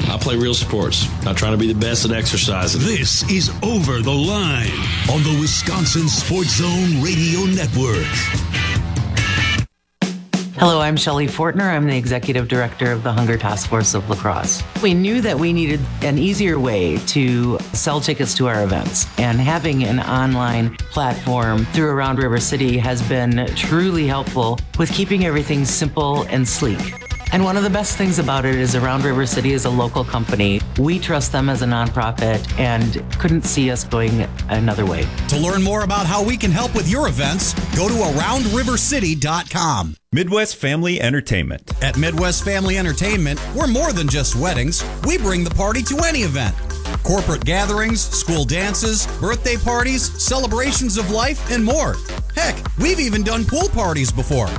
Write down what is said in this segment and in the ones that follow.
I play real sports, not trying to be the best at exercising. This is Over the Line on the Wisconsin Sports Zone Radio Network. Hello, I'm Shelley Fortner. I'm the Executive Director of the Hunger Task Force of Lacrosse. We knew that we needed an easier way to sell tickets to our events, and having an online platform through Around River City has been truly helpful with keeping everything simple and sleek. And one of the best things about it is Around River City is a local company. We trust them as a nonprofit and couldn't see us going another way. To learn more about how we can help with your events, go to AroundRiverCity.com. Midwest Family Entertainment. At Midwest Family Entertainment, we're more than just weddings. We bring the party to any event. Corporate gatherings, school dances, birthday parties, celebrations of life, and more. Heck, we've even done pool parties before.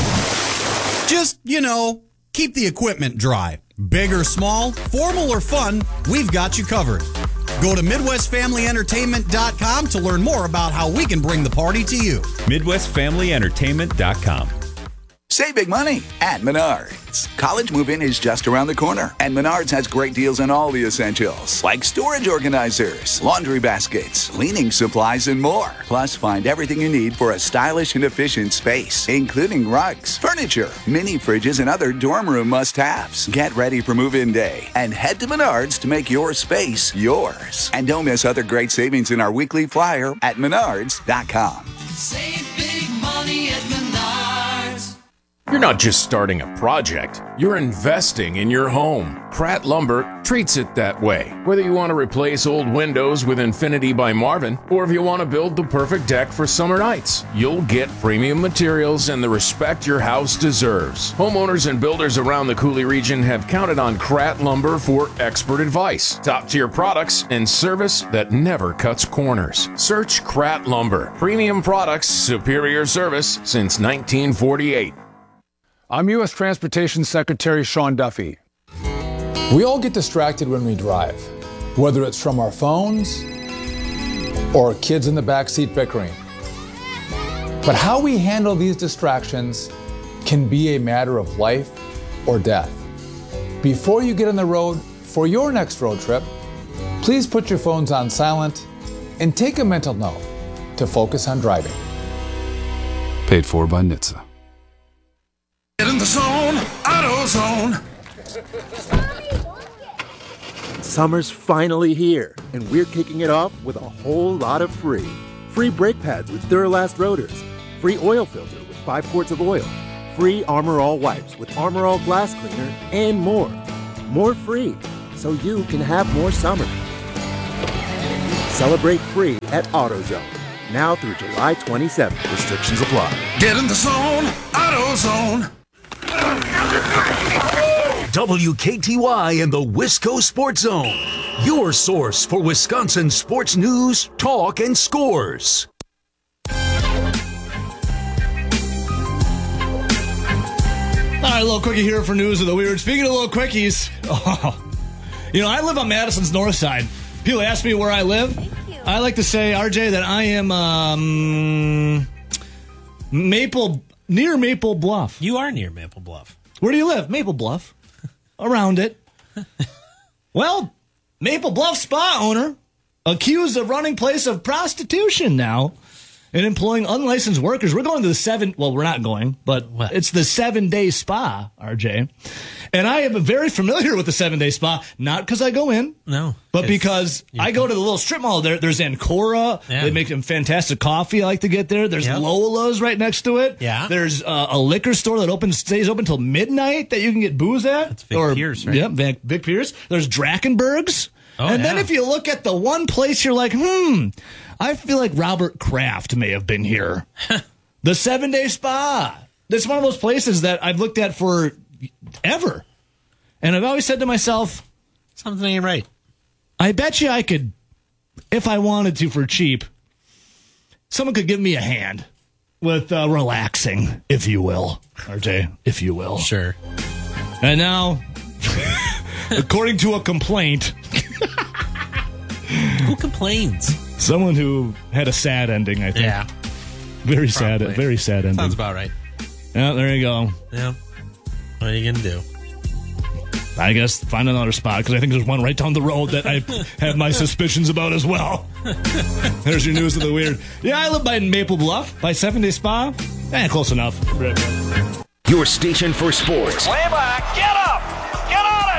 Just, keep the equipment dry. Big or small, formal or fun, we've got you covered. Go to MidwestFamilyEntertainment.com to learn more about how we can bring the party to you. MidwestFamilyEntertainment.com. Save big money at Menards. College move-in is just around the corner, and Menards has great deals on all the essentials, like storage organizers, laundry baskets, cleaning supplies, and more. Plus, find everything you need for a stylish and efficient space, including rugs, furniture, mini fridges, and other dorm room must-haves. Get ready for move-in day and head to Menards to make your space yours. And don't miss other great savings in our weekly flyer at Menards.com. Save big money at Menards. You're not just starting a project, you're investing in your home. Pratt Lumber treats it that way. Whether you want to replace old windows with Infinity by Marvin, or if you want to build the perfect deck for summer nights, you'll get premium materials and the respect your house deserves. Homeowners and builders around the Cooley region have counted on Pratt Lumber for expert advice, top-tier products, and service that never cuts corners. Search Pratt Lumber. Premium products, superior service since 1948. I'm U.S. Transportation Secretary Sean Duffy. We all get distracted when we drive, whether it's from our phones or kids in the backseat bickering. But how we handle these distractions can be a matter of life or death. Before you get on the road for your next road trip, please put your phones on silent and take a mental note to focus on driving. Paid for by NHTSA. Get in the zone, AutoZone. Summer's finally here, and we're kicking it off with a whole lot of free. Free brake pads with Duralast rotors. Free oil filter with 5 quarts of oil. Free Armor All wipes with Armor All glass cleaner, and more. More free, so you can have more summer. Celebrate free at AutoZone. Now through July 27th. Restrictions apply. Get in the zone, AutoZone. WKTY and the Wisco Sports Zone, your source for Wisconsin sports news, talk, and scores. All right, a little quickie here for news of the weird. Speaking of little quickies, I live on Madison's north side. People ask me where I live. I like to say, RJ, that I am near Maple Bluff. You are near Maple Bluff. Where do you live? Maple Bluff. Around it. Well, Maple Bluff spa owner accused of running place of prostitution now and employing unlicensed workers. We're going to the we're not going, but it's the 7-day spa, RJ. And I am very familiar with the 7-day spa, not because I go in. No. But because I go to the little strip mall there. There's Ancora. Yeah. They make some fantastic coffee. I like to get there. There's Lola's right next to it. Yeah. There's a liquor store that stays open until midnight that you can get booze at. That's Vic Pierce, right? Yeah, Vic Pierce. There's Drakenberg's. Then if you look at the one place, you're like, I feel like Robert Kraft may have been here. The 7-day spa. That's one of those places that I've looked at for ever. And I've always said to myself, something ain't right. I bet you I could, if I wanted to for cheap, someone could give me a hand with relaxing, if you will. RJ, if you will. Sure. And now, according to a complaint. Who complains? Someone who had a sad ending, I think. Yeah. Very sad ending. Sounds about right. Yeah, there you go. Yeah. What are you going to do? I guess find another spot, because I think there's one right down the road that I have my suspicions about as well. There's your news of the weird. Yeah, I live by Maple Bluff, by 7-Day Spa. Close enough. Your station for sports. Way back. Get up. Get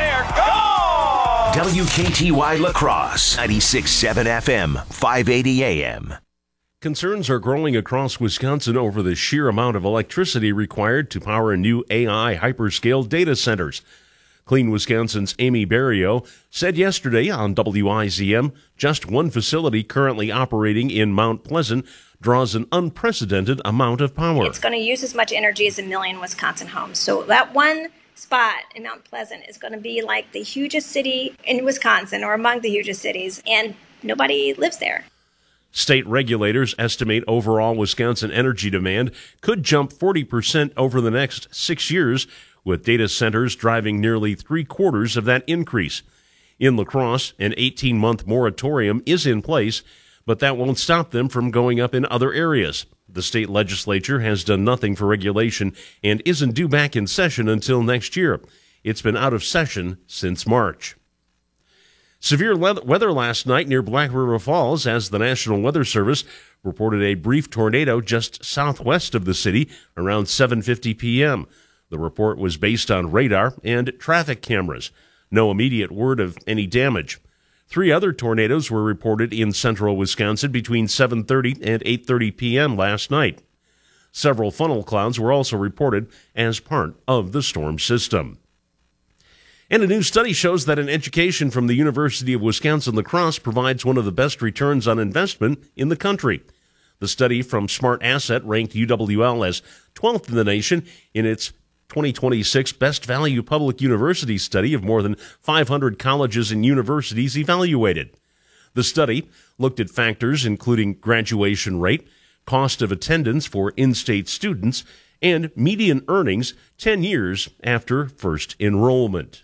out of here. Go! WKTY La Crosse, 96.7 FM, 580 AM. Concerns are growing across Wisconsin over the sheer amount of electricity required to power new AI hyperscale data centers. Clean Wisconsin's Amy Barrio said yesterday on WIZM just one facility currently operating in Mount Pleasant draws an unprecedented amount of power. It's going to use as much energy as 1 million Wisconsin homes. So that one spot in Mount Pleasant is going to be like the hugest city in Wisconsin, or among the hugest cities, and nobody lives there. State regulators estimate overall Wisconsin energy demand could jump 40% over the next 6 years, with data centers driving nearly 3/4 of that increase. In La Crosse, an 18-month moratorium is in place, but that won't stop them from going up in other areas. The state legislature has done nothing for regulation and isn't due back in session until next year. It's been out of session since March. Severe weather last night near Black River Falls as the National Weather Service reported a brief tornado just southwest of the city around 7:50 p.m. The report was based on radar and traffic cameras. No immediate word of any damage. 3 other tornadoes were reported in central Wisconsin between 7:30 and 8:30 p.m. last night. Several funnel clouds were also reported as part of the storm system. And a new study shows that an education from the University of Wisconsin-La Crosse provides one of the best returns on investment in the country. The study from Smart Asset ranked UWL as 12th in the nation in its 2026 Best Value Public University study of more than 500 colleges and universities evaluated. The study looked at factors including graduation rate, cost of attendance for in-state students, and median earnings 10 years after first enrollment.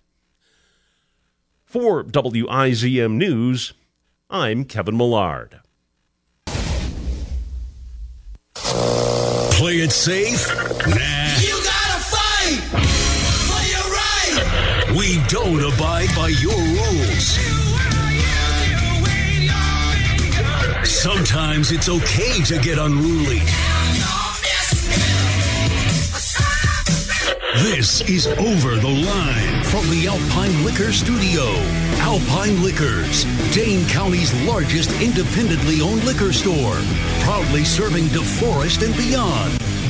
For WIZM News, I'm Kevin Millard. Play it safe? Nah. You gotta fight for your right. We don't abide by your rules. Sometimes it's okay to get unruly. This is Over the Line from the Alpine Liquor Studio. Alpine Liquors, Dane County's largest independently owned liquor store, proudly serving DeForest and beyond.